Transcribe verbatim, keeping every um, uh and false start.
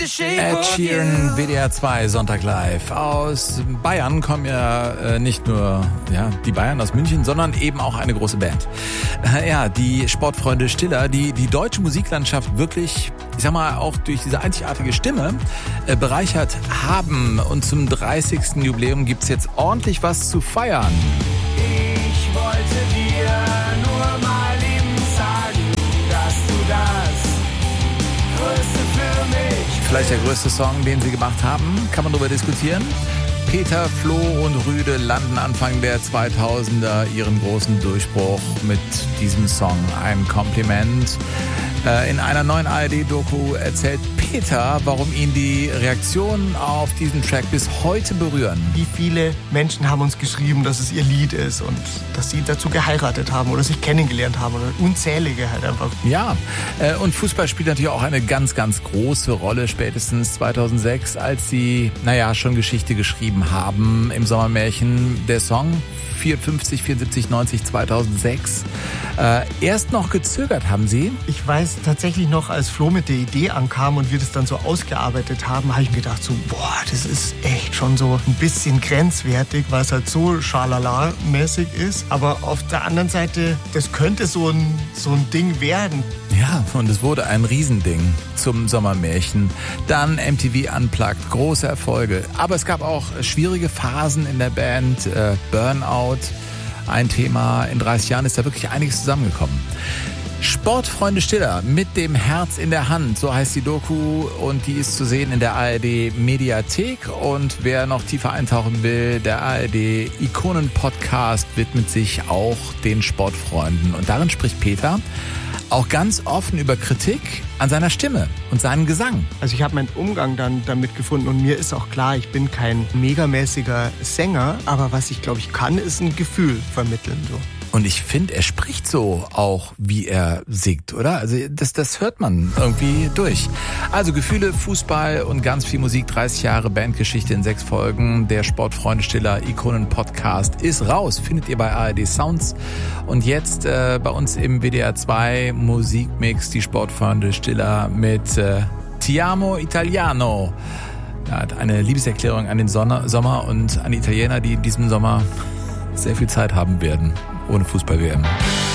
Ed Sheeran, W D R zwei, Sonntag live. Aus Bayern kommen ja äh, nicht nur ja, die Bayern aus München, sondern eben auch eine große Band. Äh, ja, die Sportfreunde Stiller, die die deutsche Musiklandschaft wirklich, ich sag mal, auch durch diese einzigartige Stimme äh, bereichert haben. Und zum dreißigsten Jubiläum gibt's jetzt ordentlich was zu feiern. Ich wollte dir nur mal eben sagen, dass du das Größte für mich. Vielleicht der größte Song, den sie gemacht haben, kann man darüber diskutieren. Peter, Flo und Rüde landen Anfang der zweitausender ihren großen Durchbruch mit diesem Song. Ein Kompliment. In einer neuen A R D-Doku erzählt Peter, warum ihn die Reaktionen auf diesen Track bis heute berühren. Wie viele Menschen haben uns geschrieben, dass es ihr Lied ist und dass sie dazu geheiratet haben oder sich kennengelernt haben oder unzählige halt einfach. Ja, und Fußball spielt natürlich auch eine ganz, ganz große Rolle, spätestens zweitausendsechs, als sie, naja, schon Geschichte geschrieben haben im Sommermärchen. Der Song vierundfünfzig, vierundsiebzig, neunzig, zweitausendsechs. Äh, erst noch gezögert haben sie. Ich weiß tatsächlich noch, als Flo mit der Idee ankam und wir das dann so ausgearbeitet haben, habe ich mir gedacht so, boah, das ist echt schon so ein bisschen grenzwertig, weil es halt so schalala-mäßig ist. Aber auf der anderen Seite, das könnte so ein, so ein Ding werden. Ja, und es wurde ein Riesending zum Sommermärchen. Dann M T V Unplugged, große Erfolge. Aber es gab auch schwierige Phasen in der Band, äh, Burnout. Ein Thema, in dreißig Jahren ist da wirklich einiges zusammengekommen. Sportfreunde Stiller mit dem Herz in der Hand, so heißt die Doku und die ist zu sehen in der A R D Mediathek und wer noch tiefer eintauchen will, der A R D Ikonen Podcast widmet sich auch den Sportfreunden und darin spricht Peter auch ganz offen über Kritik an seiner Stimme und seinem Gesang. Also ich habe meinen Umgang dann damit gefunden und mir ist auch klar, ich bin kein megamäßiger Sänger, aber was ich glaube ich kann, ist ein Gefühl vermitteln so. Und ich finde, er spricht so auch, wie er singt, oder? Also das, das hört man irgendwie durch. Also Gefühle, Fußball und ganz viel Musik, dreißig Jahre Bandgeschichte in sechs Folgen. Der Sportfreunde Stiller Ikonen Podcast ist raus, findet ihr bei A R D Sounds. Und jetzt äh, bei uns im W D R zwei Musikmix die Sportfreunde Stiller mit äh, Ti amo Italiano. Ja, eine Liebeserklärung an den Sonne, Sommer und an die Italiener, die in diesem Sommer sehr viel Zeit haben werden. Ohne Fußball-W M.